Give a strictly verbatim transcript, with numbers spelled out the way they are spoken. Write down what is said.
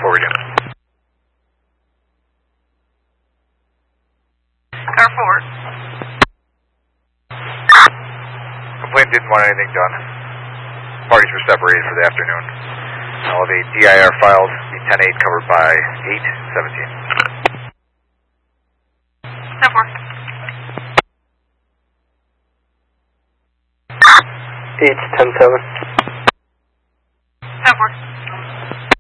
forward in. Car four. Complaint didn't want anything done. Parties were separated for the afternoon. All the D I R files, the ten eight covered by eight seventeen. ten four. eight ten seven. ten four.